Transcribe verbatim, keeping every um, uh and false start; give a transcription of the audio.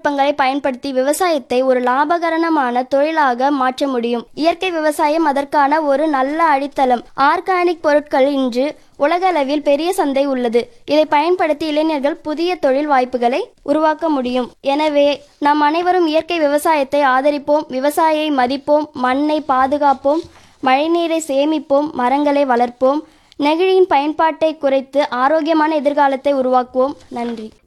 தொழில்நுட்பங்களை பயன்படுத்தி விவசாயத்தை ஒரு லாபகரமான தொழிலாக மாற்ற முடியும். இயற்கை விவசாயம் அதற்கான ஒரு நல்ல அடித்தளம். ஆர்கானிக் பொருட்கள் இன்று உலக அளவில் பெரிய சந்தை உள்ளது. இதை பயன்படுத்தி இளைஞர்கள் புதிய தொழில் வாய்ப்புகளை உருவாக்க முடியும். எனவே நாம் அனைவரும் இயற்கை விவசாயத்தை ஆதரிப்போம், விவசாயியை மதிப்போம், மண்ணை பாதுகாப்போம், மழைநீரை சேமிப்போம், மரங்களை வளர்ப்போம், நெகிழியின் பயன்பாட்டை குறைத்து ஆரோக்கியமான எதிர்காலத்தை உருவாக்குவோம். நன்றி.